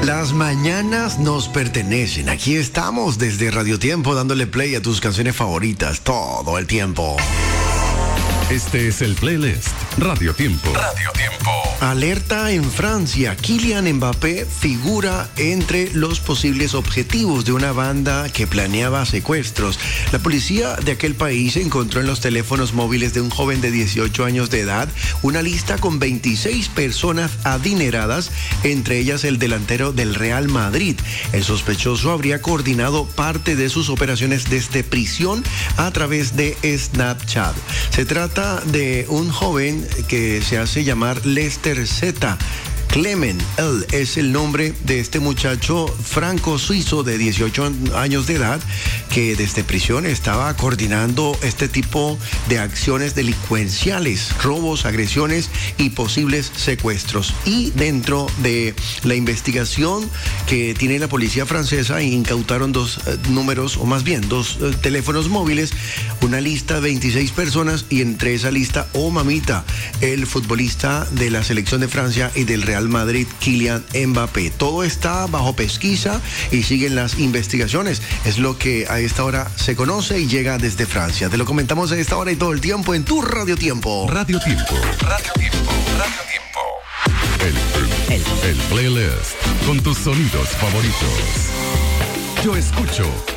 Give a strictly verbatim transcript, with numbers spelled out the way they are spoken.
Las mañanas nos pertenecen. Aquí estamos desde Radio Tiempo dándole play a tus canciones favoritas todo el tiempo. Este es el playlist Radio Tiempo. Radio Tiempo. Alerta en Francia. Kylian Mbappé figura entre los posibles objetivos de una banda que planeaba secuestros. La policía de aquel país encontró en los teléfonos móviles de un joven de dieciocho años de edad una lista con veintiséis personas adineradas, entre ellas el delantero del Real Madrid. El sospechoso habría coordinado parte de sus operaciones desde prisión a través de Snapchat. Se trata de un joven que se hace llamar Lester Z. Clement L. es el nombre de este muchacho franco-suizo de dieciocho años de edad que desde prisión estaba coordinando este tipo de acciones delincuenciales, robos, agresiones y posibles secuestros. Y dentro de la investigación que tiene la policía francesa, incautaron dos eh, números, o más bien dos eh, teléfonos móviles, una lista de veintiséis personas, y entre esa lista, oh mamita, el futbolista de la selección de Francia y del Real Madrid, Kylian Mbappé. Todo está bajo pesquisa y siguen las investigaciones. Es lo que a esta hora se conoce y llega desde Francia. Te lo comentamos a esta hora y todo el tiempo en tu Radio Tiempo. Radio Tiempo. Radio Tiempo. Radio Tiempo. El, el, el playlist con tus sonidos favoritos. Yo escucho